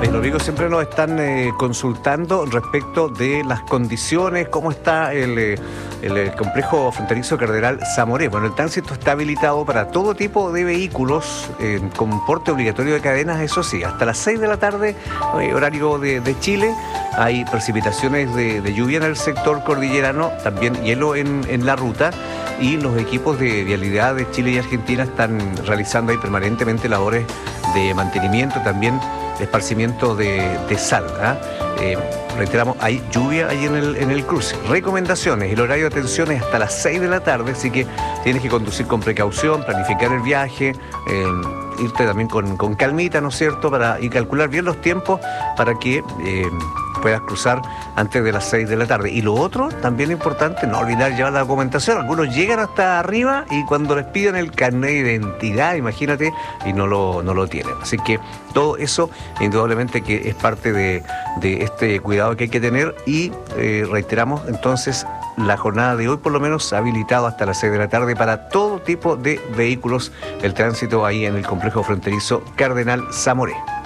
Los amigos siempre nos están consultando respecto de las condiciones, cómo está el complejo fronterizo Cardenal Zamoré. Bueno, el tránsito está habilitado para todo tipo de vehículos con porte obligatorio de cadenas, eso sí, hasta las 6 de la tarde, horario de Chile. Hay precipitaciones de lluvia en el sector cordillerano, también hielo en la ruta, y los equipos de vialidad de Chile y Argentina están realizando ahí permanentemente labores de mantenimiento, también de esparcimiento de sal. Reiteramos, hay lluvia ahí en el cruce. Recomendaciones: el horario de atención es hasta las 6 de la tarde, así que tienes que conducir con precaución, planificar el viaje, irte también con calmita, ¿no es cierto?, y calcular bien los tiempos para que puedas cruzar antes de las 6 de la tarde. Y lo otro, también importante, no olvidar llevar la documentación. Algunos llegan hasta arriba y cuando les piden el carnet de identidad, imagínate, y no lo tienen. Así que todo eso, indudablemente que es parte de este cuidado que hay que tener, y reiteramos entonces, la jornada de hoy por lo menos ha habilitado hasta las 6 de la tarde para todo tipo de vehículos el tránsito ahí en el complejo fronterizo Cardenal Zamoré.